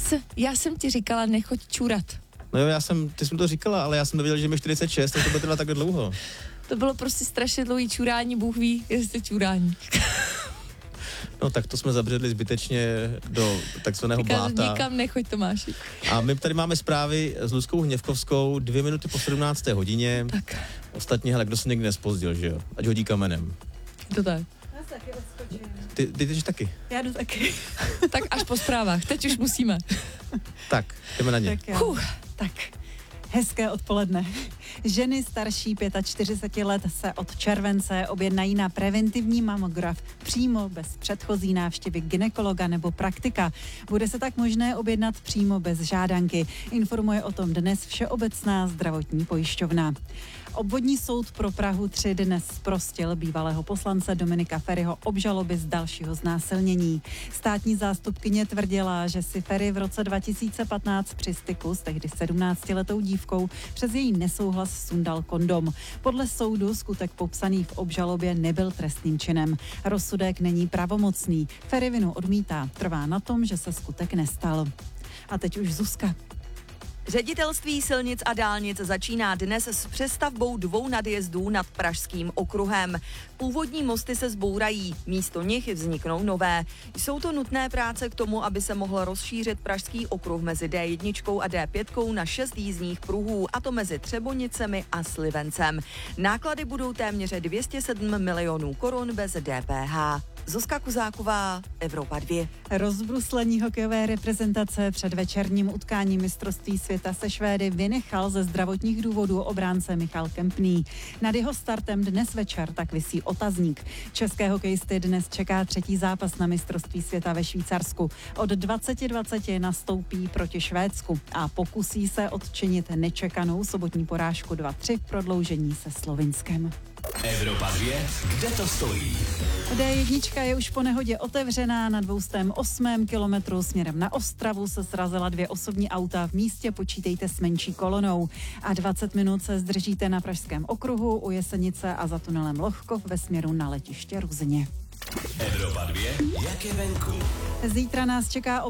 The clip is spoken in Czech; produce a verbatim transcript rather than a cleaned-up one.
S, já jsem ti říkala, nechoď čurat. No jo, já jsem, ty jsi mi to říkala, ale já jsem nevěděl, že mi čtyřicet šest, tak to bude trvat takhle dlouho. To bylo prostě strašně dlouhý čurání, Bůh ví, jestli čurání. No tak to jsme zabředli zbytečně do takzvaného bláta. Nikam nechoď, Tomáši. A my tady máme zprávy s Luzkou Hněvkovskou, dvě minuty po sedmnácté hodině. Tak. Ostatně, hele, kdo se někdy nespozdil, že jo? Ať hodí kamenem. To tak. Já se taky odskočím. Ty, ty jdeš taky? Já jdu taky. Tak až po zprávách, teď už musíme. Tak, jdeme na ně. Tak, jo. tak. Hezké odpoledne. Ženy starší čtyřicet pět let se od července objednají na preventivní mamograf přímo bez předchozí návštěvy gynekologa nebo praktika. Bude se tak možné objednat přímo bez žádanky. Informuje o tom dnes Všeobecná zdravotní pojišťovna. Obvodní soud pro Prahu tři dnes zprostil bývalého poslance Dominika Feriho obžaloby z dalšího znásilnění. Státní zástupkyně tvrdila, že si Feri v roce dva tisíce patnáct při styku s tehdy sedmnáctiletou dívkou přes její nesouhlas sundal kondom. Podle soudu skutek popsaný v obžalobě nebyl trestným činem. Rozsudek není pravomocný. Feri vinu odmítá. Trvá na tom, že se skutek nestal. A teď už Zuzka. Ředitelství silnic a dálnic začíná dnes s přestavbou dvou nadjezdů nad Pražským okruhem. Původní mosty se zbourají, místo nich vzniknou nové. Jsou to nutné práce k tomu, aby se mohl rozšířit Pražský okruh mezi D jedna a D pět na šest jízdních pruhů, a to mezi Třebonicemi a Slivencem. Náklady budou téměř dvě stě sedm milionů korun bez D P H. Zuzka Kuzáková, Evropa dva. Rozbruslení hokejové reprezentace před večerním utkáním mistrovství světa se Švédy vynechal ze zdravotních důvodů obránce Michal Kempný. Nad jeho startem dnes večer tak visí otazník. České hokejisty dnes čeká třetí zápas na mistrovství světa ve Švýcarsku. Od dvacet dvacet nastoupí proti Švédsku a pokusí se odčinit nečekanou sobotní porážku dva tři v prodloužení se Slovinskem. Evropa dva, kde to stojí? D jedna je už po nehodě otevřená. Na dvoustém osmém kilometru směrem na Ostravu se srazila dvě osobní auta. V místě počítejte s menší kolonou. A dvacet minut se zdržíte na Pražském okruhu, u Jesenice a za tunelem Lohkov ve směru na letiště Ruzyně. Evropa dva, jak je venku? Zítra nás čeká